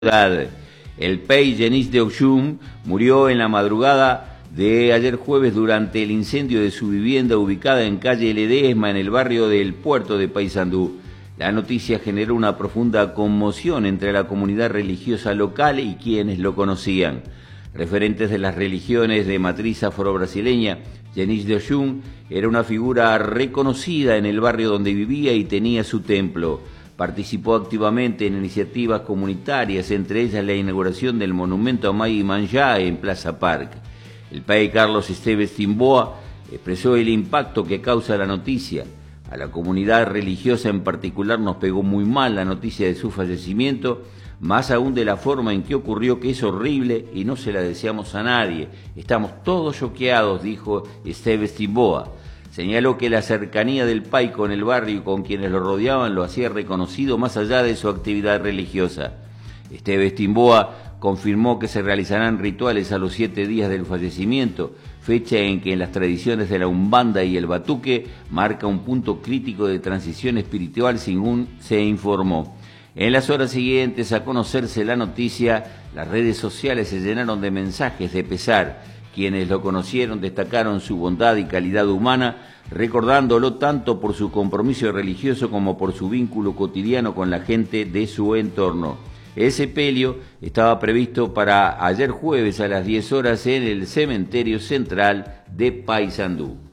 ciudad. El Pei Genís de Oshun murió en la madrugada de ayer jueves durante el incendio de su vivienda ubicada en calle Ledesma, en el barrio del Puerto de Paysandú. La noticia generó una profunda conmoción entre la comunidad religiosa local y quienes lo conocían. Referentes de las religiones de matriz afro-brasileña, Genís de Oshun era una figura reconocida en el barrio donde vivía y tenía su templo. Participó activamente en iniciativas comunitarias, entre ellas la inauguración del monumento a Mai Manjá en Plaza Park. El Pei Carlos Esteves Timboa expresó el impacto que causa la noticia. A la comunidad religiosa en particular nos pegó muy mal la noticia de su fallecimiento, más aún de la forma en que ocurrió, que es horrible y no se la deseamos a nadie. Estamos todos choqueados, dijo Esteves Timboa. Señaló que la cercanía del Pei con el barrio y con quienes lo rodeaban lo hacía reconocido más allá de su actividad religiosa. Esteves Timboa confirmó que se realizarán rituales a los 7 días del fallecimiento, fecha en que en las tradiciones de la Umbanda y el Batuque marca un punto crítico de transición espiritual, según se informó. En las horas siguientes a conocerse la noticia, las redes sociales se llenaron de mensajes de pesar. Quienes lo conocieron destacaron su bondad y calidad humana, recordándolo tanto por su compromiso religioso como por su vínculo cotidiano con la gente de su entorno. El sepelio estaba previsto para ayer jueves a las 10 horas en el cementerio central de Paysandú.